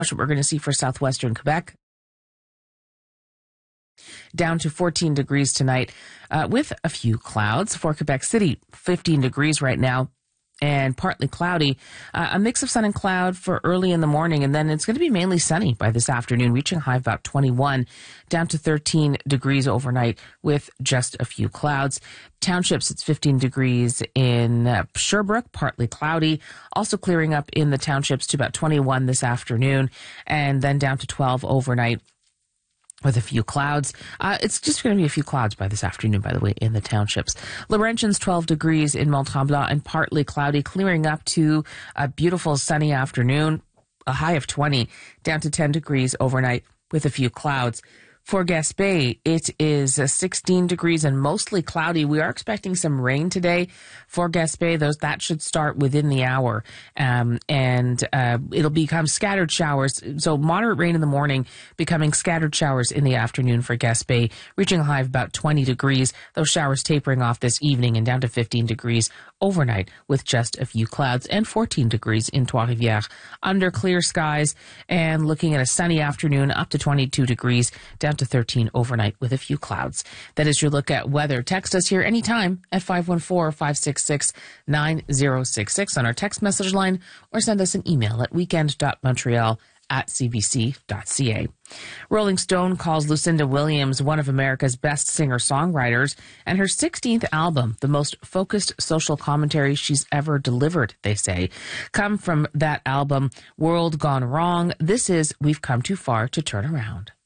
what we're going to see for southwestern Quebec. Down to 14 degrees tonight with a few clouds. For Quebec City, 15 degrees right now and partly cloudy. A mix of sun and cloud for early in the morning, and then it's going to be mainly sunny by this afternoon, reaching a high of about 21, down to 13 degrees overnight with just a few clouds. Townships, it's 15 degrees in Sherbrooke, partly cloudy. Also clearing up in the townships to about 21 this afternoon, and then down to 12 overnight with a few clouds. It's just going to be a few clouds by this afternoon, by the way, in the townships. Laurentians, 12 degrees in Mont-Tremblant and partly cloudy, clearing up to a beautiful sunny afternoon, a high of 20, down to 10 degrees overnight with a few clouds. For Gaspé, it is 16 degrees and mostly cloudy. We are expecting some rain today for Gaspé. That should start within the hour, and it'll become scattered showers. So moderate rain in the morning, becoming scattered showers in the afternoon for Gaspé, reaching a high of about 20 degrees. Those showers tapering off this evening and down to 15 degrees overnight with just a few clouds, and 14 degrees in Trois-Rivières under clear skies, and looking at a sunny afternoon up to 22 degrees, down to 13 overnight with a few clouds. That is your look at weather. Text us here anytime at 514-566-9066 on our text message line, or send us an email at weekend.montreal@cbc.ca. Rolling Stone calls Lucinda Williams one of America's best singer-songwriters, and her 16th album, the most focused social commentary she's ever delivered, they say. Come from that album, World Gone Wrong. This is We've Come Too Far to Turn Around.